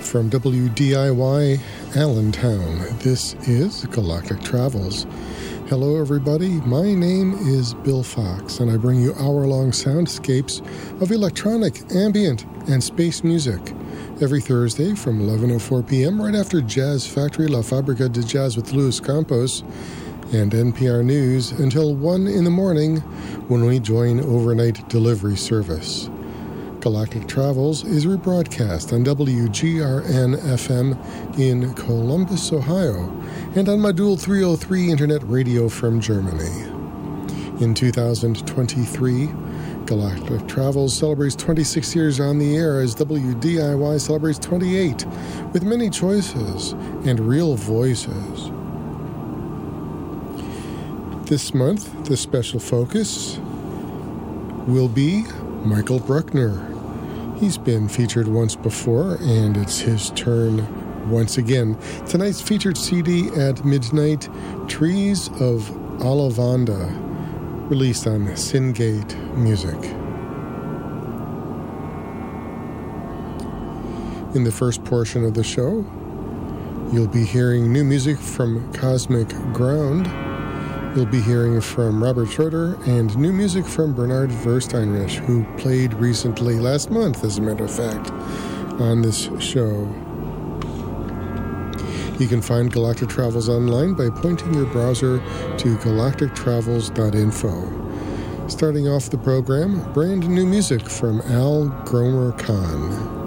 From WDIY Allentown, this is Galactic Travels. Hello everybody, my name is Bill Fox, and I bring you hour-long soundscapes of electronic, ambient, and space music every Thursday from 11:04 p.m. right after Jazz Factory La Fabrica de Jazz with Luis Campos and NPR News until 1 in the morning when we join overnight delivery service. Galactic Travels is rebroadcast on WGRN-FM in Columbus, Ohio, and on Module 303 Internet Radio from Germany. In 2023, Galactic Travels celebrates 26 years on the air as WDIY celebrates 28, with many choices and real voices. This month, the special focus will be Michael Bruckner. He's been featured once before, and it's his turn once again. Tonight's featured CD at midnight, Trees of Olivanda, released on Syngate Music. In the first portion of the show, you'll be hearing new music from Cosmic Ground. You'll be hearing from Robert Schroeder and new music from Bernard Versteinrich, who played recently, last month, as a matter of fact, on this show. You can find Galactic Travels online by pointing your browser to galactictravels.info. Starting off the program, brand new music from Al Gromer Khan.